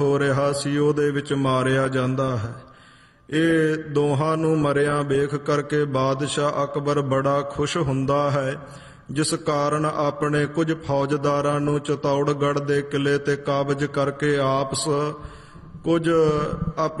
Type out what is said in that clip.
ਹੋ ਰਿਹਾ ਸੀ ਉਹਦੇ ਵਿੱਚ ਮਾਰਿਆ ਜਾਂਦਾ ਹੈ। ਇਹ ਦੋਹਾਂ ਨੂੰ ਮਰਿਆਂ ਵੇਖ ਕਰਕੇ ਬਾਦਸ਼ਾਹ ਅਕਬਰ ਬੜਾ ਖੁਸ਼ ਹੁੰਦਾ ਹੈ, ਜਿਸ ਕਾਰਨ ਆਪਣੇ ਕੁਝ ਫੌਜਦਾਰਾਂ ਨੂੰ ਚਿਤੌੜਗੜ੍ਹ ਦੇ ਕਿਲੇ ਤੇ ਕਾਬਜ਼ ਕਰਕੇ ਆਪਸ ਕੁਝ